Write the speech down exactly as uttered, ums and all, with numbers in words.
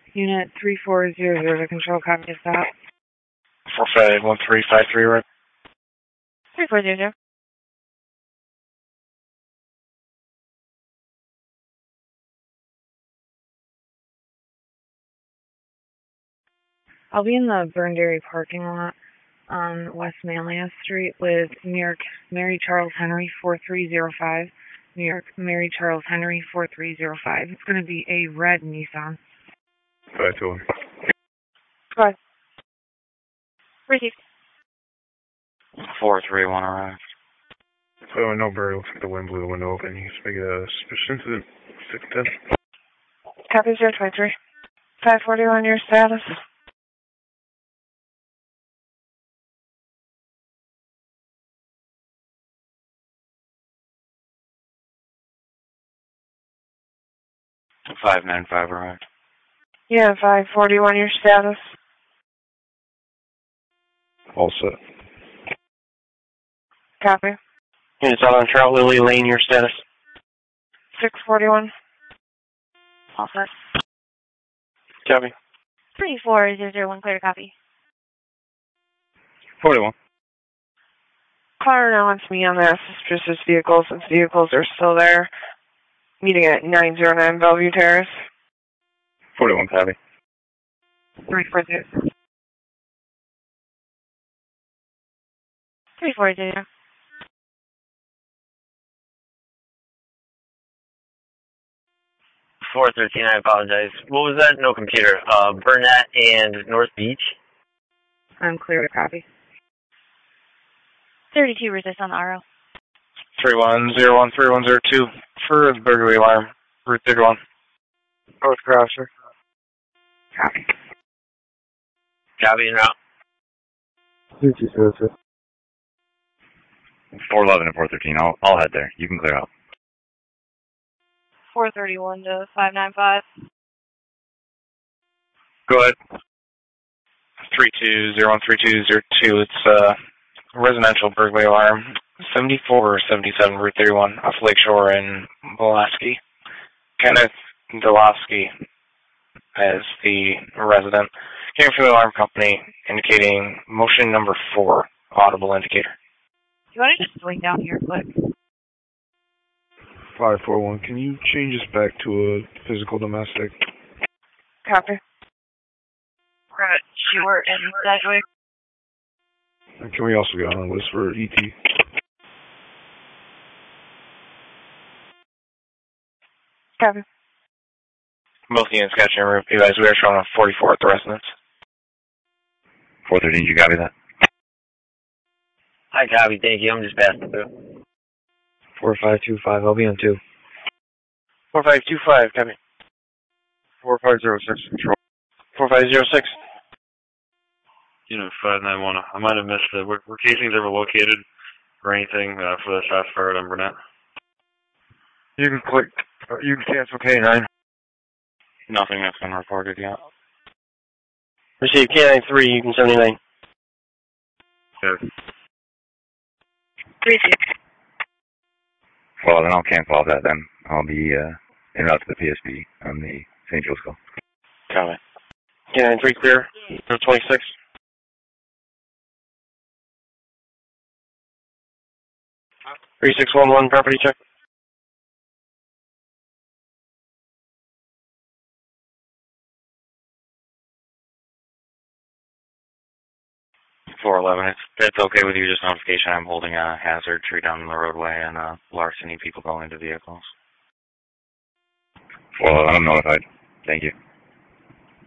Unit three four zero zero to control, copy of that. four five one three five three, right? three four zero zero. I'll be in the Burned Dairy parking lot on West Manlius Street with New York Mary Charles Henry four three zero five. New York Mary Charles Henry four three zero five. It's going to be a red Nissan. five two one. Go ahead. Received. four three one arrived. So no bird, looks like the wind blew the window open. You can speak a suspicious incident. six ten. Copy zero twenty three. five forty one, your status. five nine five arrived. Yeah, five forty one, your status. All set. Copy. Units out on Trout Lily Lane, your status? six forty one. All set. Copy. three four zero zero one, clear to copy. forty-one. Car now wants me on the suspicious vehicles since vehicles are still there. Meeting at nine zero nine Bellevue Terrace. forty-one, copy. three four zero. three four zero. four thirteen, I apologize. What was that? No computer. Uh, Burnett and North Beach? I'm clear to copy. thirty-two resist on the R O. three one zero one three one zero two for the burglary alarm. Route thirty-one. North Crosser. Copy. Copy and route. four eleven and four thirteen. I'll, I'll head there. You can clear out. four thirty-one to five nine five. Go ahead. three two zero one three two zero two. It's uh, a residential burglary alarm. seventy-four seventy-seven Route thirty-one off Lakeshore in Pulaski. Kenneth Delosky as the resident. Came from the alarm company indicating motion number four, audible indicator. You want to just swing down here quick? five four one. Can you change this back to a physical domestic? Copy. We're at Short and Sedgwick. And can we also get on the list for E T? Copy. Both units catching route. You guys, we are showing a forty-four at the residence. four thirteen, you copy that? Hi, copy. Thank you. I'm just passing through. four five two five, I'll be on two. four five two five, copy. four five zero six, control. four five zero six. Unit five nine one, I might have missed it. Were, were casings ever located or anything uh, for the shots fired on Burnett? You can click, uh, you can cancel K nine. Nothing that's been reported yet. Receive K nine three, you can seventy-nine. Yes. three six. Well, then I'll cancel all that then. I'll be uh, en route to the P S B on the Saint Joe's call. Copy. K nine three clear. zero twenty-six. three six one one, property check. four eleven, it's, it's okay with you, just notification. I'm holding a hazard tree down the roadway and uh, larceny people going into vehicles. Well, I'm notified. Thank you.